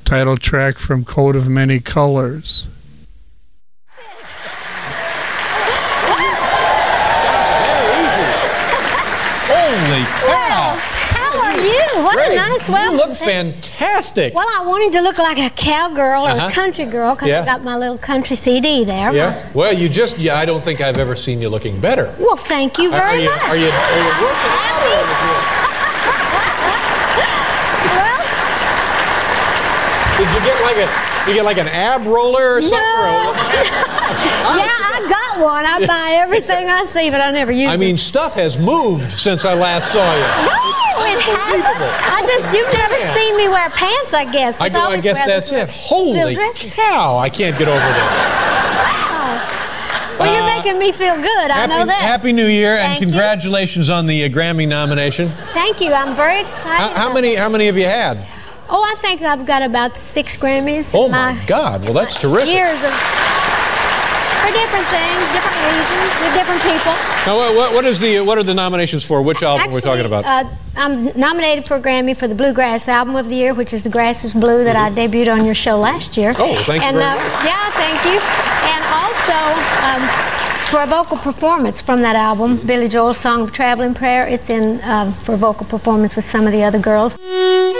title track from Coat of Many Colors. Holy cow! How are you? What Great. a nice welcome. You look fantastic. Well, I wanted to look like a cowgirl or a country girl because I got my little country CD there. Yeah. Well, I don't think I've ever seen you looking better. Well, thank you very much. Are you working out? Did you get like an ab roller or something? No. Yeah, I got one. I buy everything I see, but I never use it. I mean, stuff has moved since I last saw you. No, it hasn't. You've never seen me wear pants, I guess. I guess that's it. Holy cow, I can't get over that. Well, you're making me feel good. I know that. Happy New Year, and Thank you. congratulations on the Grammy nomination. Thank you. I'm very excited. How many have you had? Oh, I think I've got about 6 Grammys. Oh, my God. Well, that's terrific. Years of... For different things, different reasons, with different people. Now, what are the nominations for? Which album we're talking about? I'm nominated for a Grammy for the Bluegrass Album of the Year, which is The Grass is Blue, that I debuted on your show last year. Oh, thank you very much. Yeah, thank you. And also for a vocal performance from that album, Billy Joel's Song of Traveling Prayer. It's in for vocal performance with some of the other girls.